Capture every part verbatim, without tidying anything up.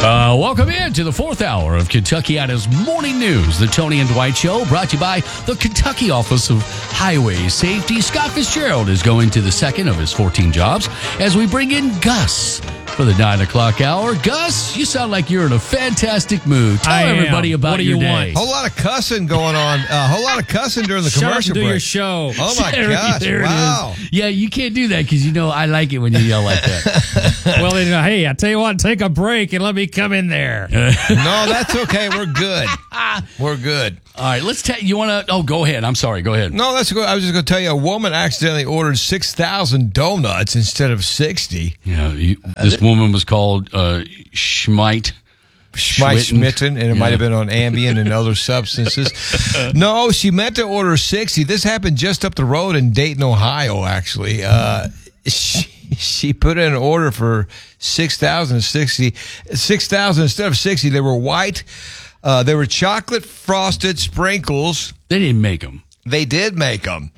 Uh, welcome in to the fourth hour of Kentuckiana's Morning News, the Tony and Dwight Show, brought to you by the Kentucky Office of Highway Safety. Scott Fitzgerald is going to the second of his fourteen jobs as we bring in Gus for the nine o'clock hour. Gus, you sound like you're in a fantastic mood. Tell I everybody am. about what do your you day. want? Whole lot of cussing going on. A uh, whole lot of cussing during the Shut up commercial and do break. your show. Oh my There- gosh! there it Wow. is. Yeah, you can't do that because you know I like it when you yell like that. Well, then, uh, hey, I tell you what, take a break and let me come in there. No, that's okay. We're good. We're good. All right, let's tell you. Want to? Oh, go ahead. I'm sorry. Go ahead. No, that's good. I was just going to tell you, a woman accidentally ordered six thousand donuts instead of sixty. Yeah, you, this woman was called uh, Schmite. Schmite Schmitten. Schmitten, and it Yeah. might have been on Ambien and other substances. No, she meant to order sixty. This happened just up the road in Dayton, Ohio, actually. Uh, she, she put in an order for six thousand sixty. six thousand instead of sixty. They were white. Uh, they were chocolate frosted sprinkles. They didn't make them. They did make them.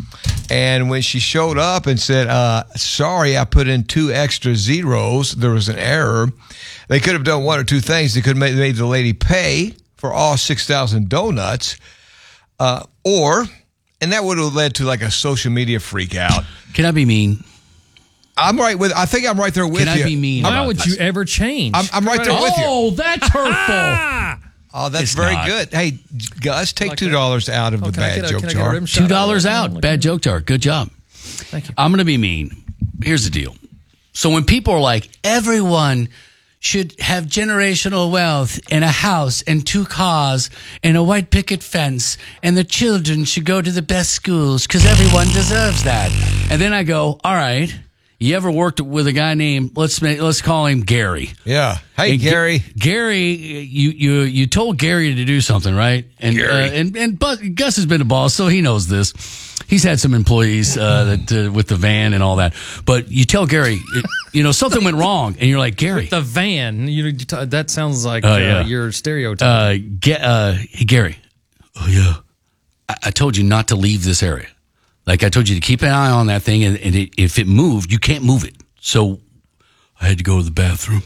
And when she showed up and said, uh, sorry, I put in two extra zeros, there was an error. They could have done one or two things. They could have made, made the lady pay for all six thousand donuts, uh, or, and that would have led to like a social media freak out. Can I be mean? I'm right with, I think I'm right there with Can you. I be mean? Why about would this? you ever change? I'm, I'm right there with you. Oh, that's hurtful. Ah! Oh, that's It's very not. good. Hey, Gus, take Like two dollars out of Oh, the can I bad get a- joke can I get a jar. rim shot Two dollars of that? out. Bad joke jar. Good job. Thank you. I'm going to be mean. Here's the deal. So when people are like, everyone should have generational wealth and a house and two cars and a white picket fence and the children should go to the best schools because everyone deserves that. And then I go, all right, you ever worked with a guy named, let's make, let's call him Gary. Yeah. Hey, And Ga- Gary. Gary, you, you, you told Gary to do something, right? And, Gary. Uh, and, and, but Gus has been a boss, so he knows this. He's had some employees, uh, that, uh, with the van and all that. But you tell Gary, it, you know, something went wrong, and you're like, Gary. The van, you, you t- that sounds like Oh, uh, yeah. your stereotype. Uh, get, uh, hey, Gary. Oh, yeah. I, I told you not to leave this area. Like, I told you to keep an eye on that thing, and, and it, if it moved, you can't move it. So I had to go to the bathroom.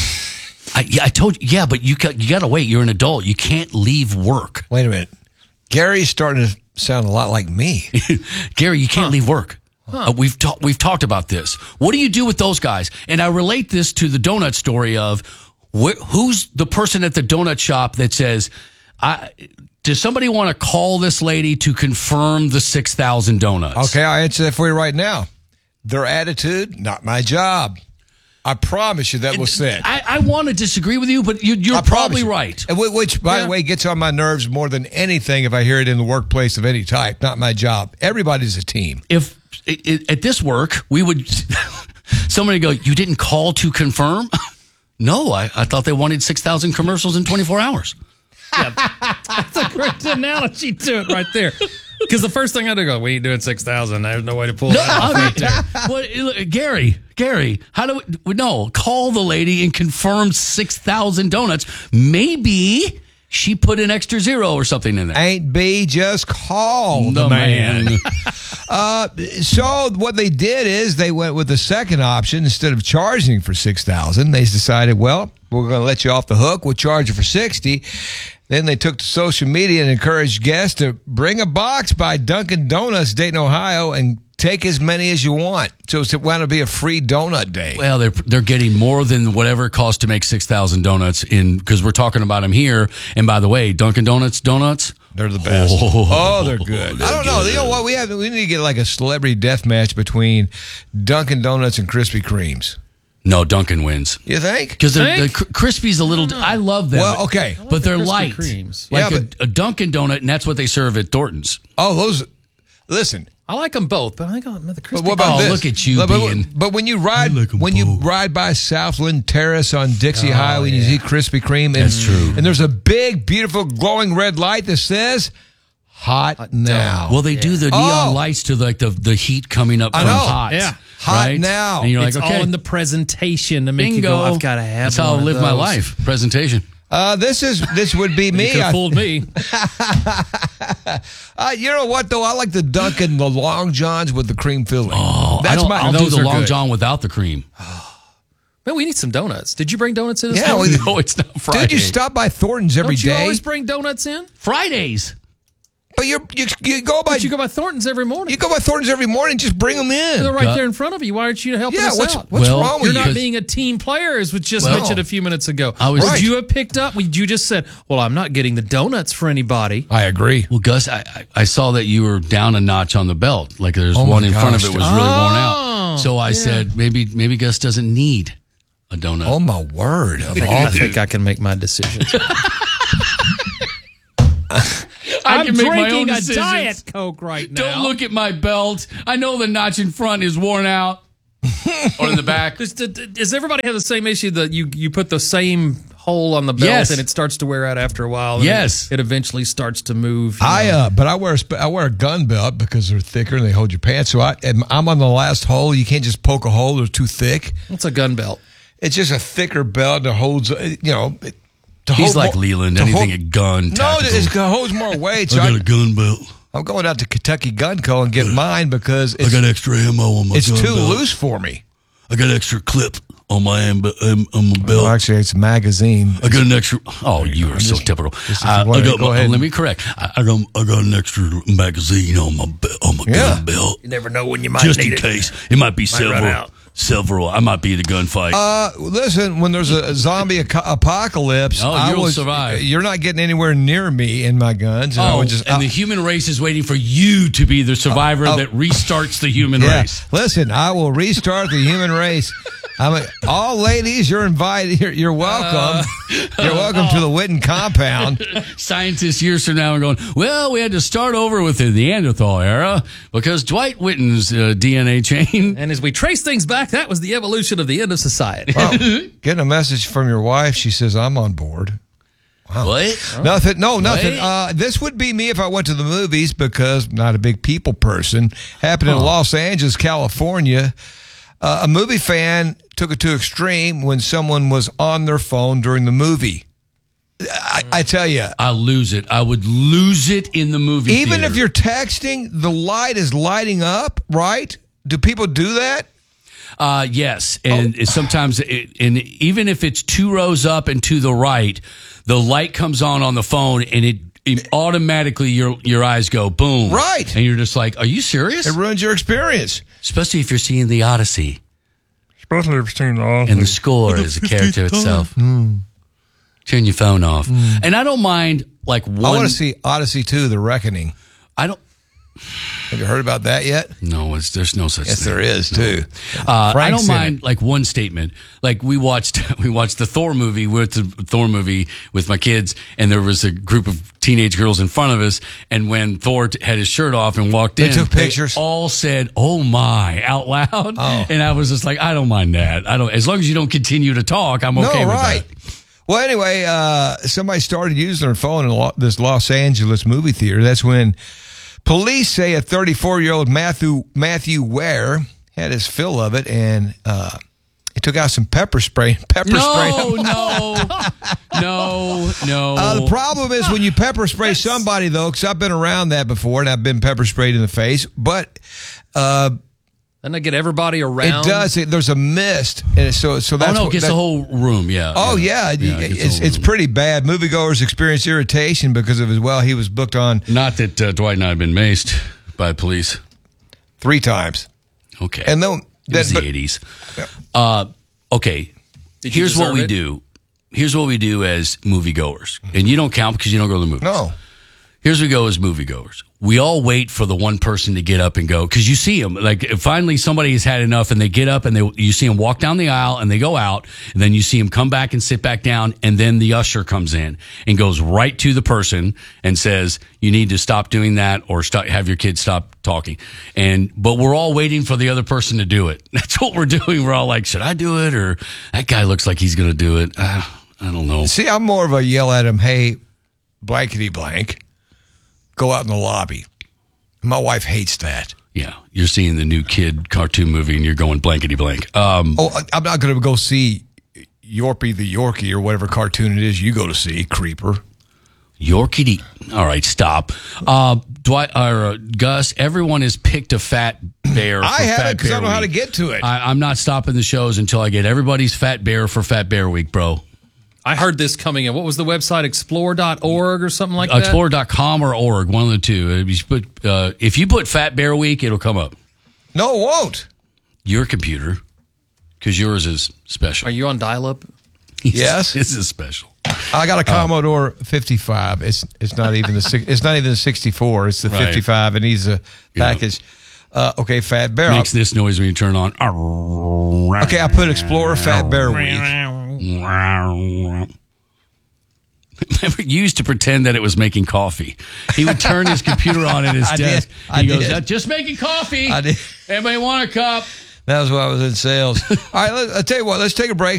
I, yeah, I told you, yeah, but you got, you got to wait. You're an adult. You can't leave work. Wait a minute. Gary's starting to sound a lot like me. Gary, you can't leave work. Uh, we've talked. We've talked about this. What do you do with those guys? And I relate this to the donut story of wh- who's the person at the donut shop that says, "I." Does somebody want to call this lady to confirm the six thousand donuts? Okay, I'll answer that for you right now. Their attitude, not my job. I promise you that was said. I, I want to disagree with you, but you, you're I promise probably you. right. And whi- Which, by Yeah. the way, gets on my nerves more than anything if I hear it in the workplace of any type. Not my job. Everybody's a team. If it, it, at this work, we would, somebody go, you didn't call to confirm? No, I, I thought they wanted six thousand commercials in twenty-four hours. That's a great analogy to it right there. Because the first thing I do go, we ain't doing six thousand. There's no way to pull No, that off I right there. mean, what, look, Gary, Gary, how do we, no, call the lady and confirm six thousand donuts. Maybe she put an extra zero or something in there. Ain't B, just call the, The man. man. uh, so what they did is they went with the second option. Instead of charging for six thousand, they decided, well, we're going to let you off the hook. We'll charge you for sixty. Then they took to social media and encouraged guests to bring a box by Dunkin' Donuts, Dayton, Ohio, and take as many as you want. So it's going to be a free donut day. Well, they're they're getting more than whatever it costs to make six thousand donuts in, because we're talking about them here. And by the way, Dunkin' Donuts donuts, They're the best. Oh, Oh, they're good. I don't know. You know what? We have we need to get like a celebrity death match between Dunkin' Donuts and Krispy Kremes. no, Dunkin' wins. You think? Because the Think? Cr- Crispy's a little, I love them. Well, okay. But they're Krispy light. Kremes. Like Yeah, a, but- a Dunkin' Donut, and that's what they serve at Thornton's. Oh, those. Listen. I like them both, but I think the But crispy. what about Oh, this? look at you but, but- being- but when you ride, I like 'em when you both. ride by Southland Terrace on Dixie Highway, and you see Krispy Kreme, and, That's true. And there's a big, beautiful, glowing red light that says "Hot now." Well, they do the neon Oh. lights to like the, the heat coming up I from know. hot. Yeah. Hot right? now. And you're it's like, okay, all in the presentation to make bingo. you go, I've got to have That's how I one of live my those. life. Presentation. uh, this is this would be You me. could have I- fooled me. uh, you know what though? I like the Dunkin' the Long Johns with the cream filling. Oh, That's I don't, my. I'll do those the are Long good. John without the cream. Man, we need some donuts. Did you bring donuts in this Yeah, morning? we- No, it's not Friday. Dude, you stop by Thornton's every Don't you day. always bring donuts in? Fridays. But you're, you you go by But you go by Thornton's every morning. you go by Thornton's every morning. Just bring them in. They're right Got- there in front of you. Why aren't you helping Yeah, us what's out? what's Well, wrong with You're you? not Because- being a team player, as was just Well- mentioned a few minutes ago. I was- Would Right. you have picked up? Would you just said, "Well, I'm not getting the donuts for anybody." I agree. Well, Gus, I, I I saw that you were down a notch on the belt. Like there's Oh, one my in front of gosh. it was really worn Oh, out. So I yeah. said maybe maybe Gus doesn't need a donut. Oh my word! Of I all think I can make my decisions. I I'm can make my own drinking a decisions. Diet Coke right now. Don't look at my belt. I know the notch in front is worn out. Or in the back. Does, does everybody have the same issue that you, you put the same hole on the belt Yes. and it starts to wear out after a while? And Yes. It, it eventually starts to move. you I know? uh, but I wear a sp- I wear a gun belt because they're thicker and they hold your pants. So I am, I'm on the last hole. You can't just poke a hole; they're too thick. What's a gun belt? It's just a thicker belt that holds. uh, You know, it- to He's hold like more- Leland. to Anything hold- a gun. No, tactical. it holds more weight. So I got I, a gun belt. I'm going out to Kentucky Gun Co. and get mine because I it's, got extra ammo on my it's gun too belt. loose for me. I got extra clip on my amb- um, on my belt. Well, actually, it's a magazine. I got an extra. Oh, you are so typical. just if you I, I wanted to got. go my- ahead let and- me correct. I, I got. I got an extra magazine on my be- on my Yeah. gun belt, You never know when you might just need in it. case. It might be run several. out. Several. I might be at a gunfight. Uh, listen, when there's a zombie aco- apocalypse, Oh, I you'll was, survive. You're not getting anywhere near me in my guns. And I oh, would just, and I- the human race is waiting for you to be the survivor oh. that restarts the human yeah. race. Listen, I will restart the human race. I mean, all ladies, you're invited. You're, you're welcome. you're welcome to the Witten compound. Scientists years from now are going, well, we had to start over with the Neanderthal era because Dwight Witten's uh, D N A chain. And as we trace things back, that was the evolution of the end of society. Well, getting a message from your wife. She says, I'm on board. What? Nothing. No, nothing. Wait. Uh, this would be me if I went to the movies because I'm not a big people person. Happened in Los Angeles, California. Uh, a movie fan took it to extreme when someone was on their phone during the movie. I, I tell you, I lose it. I would lose it in the movie even theater. if you're texting, the light is lighting up, right? Do people do that? Uh, yes, and it's sometimes, it, and even if it's two rows up and to the right, the light comes on on the phone, and it, it automatically your your eyes go boom, Right. and you're just like, "Are you serious?" It ruins your experience. Especially if you're seeing the Odyssey, Especially if you're and the score is a character itself. Turn your phone off, and I don't mind like one. I want to see Odyssey two, The Reckoning. I don't. Have you heard about that yet? No, it's there's no such Yes, thing. there is, too. Uh, I Frank's don't in mind like one statement. Like we watched, we watched the Thor movie. We went to the Thor movie with my kids, and there was a group of teenage girls in front of us. And when Thor t- had his shirt off and walked They in, took pictures? all said, "Oh my!" out loud. Oh. And I was just like, I don't mind that. I don't. As long as you don't continue to talk, I'm okay no, with right. that. Well, anyway, uh, somebody started using their phone in lo- this Los Angeles movie theater. That's when police say a thirty-four-year-old Matthew Matthew Ware had his fill of it, and uh, he took out some pepper spray. Pepper spray. No, no, no, no. Uh, the problem is when you pepper spray somebody, though, because I've been around that before, and I've been pepper sprayed in the face, but uh, Doesn't it get everybody around? it does. It, there's a mist, and so so oh that's no, what, it gets that- the whole room. Yeah. Oh yeah, it gets the it's whole it's room. pretty bad. Moviegoers experience irritation because of his. Well, he was booked on Not that uh, Dwight and I have been maced by police. three times, Okay. and then It was then- the eighties. Uh, okay. Did you Here's what deserve we it? do. Here's what we do as moviegoers. And you don't count because you don't go to the movies. no. Here's what we go as moviegoers. We all wait for the one person to get up and go because you see them. Like finally somebody has had enough and they get up and they you see them walk down the aisle and they go out and then you see them come back and sit back down and then the usher comes in and goes right to the person and says you need to stop doing that or stop, have your kids stop talking. And but we're all waiting for the other person to do it. That's what we're doing. We're all like, should I do it or that guy looks like he's going to do it. Uh, I don't know. See, I'm more of a yell at him. Hey, blankety blank, go out in the lobby. My wife hates that. Yeah, you're seeing the new kid cartoon movie and you're going blankety blank. Um, Oh, I- I'm not going to go see Yorpie the Yorkie or whatever cartoon it is you go to see, creeper. Yorkie D. All right, stop. Uh, Dwight or uh, Gus, everyone has picked a fat bear. For I haven't Fat because I Bear don't know how to Week. get to it. I, I'm not stopping the shows until I get everybody's fat bear for Fat Bear Week, bro. I heard this coming in. What was the website? explore dot org or something like that? Explorer dot com or org, one of the two. If you put, uh, if you put Fat Bear Week, it'll come up. No, it won't. Your computer, because yours is special. Are you on dial-up? Yes. This is special. I got a Commodore fifty-five. It's it's not even the six, it's not even the sixty-four. It's the Right. fifty-five. It needs a package. Uh, okay, Fat Bear. Makes this noise when you turn on. Okay, I put Explorer Fat Bear Week. Remember, you used to pretend that it was making coffee. He would turn his computer on at his I desk. did. And he I goes, did. just making coffee. I did. Anybody want a cup? That was when I was in sales. All right, let, I'll tell you what. Let's take a break.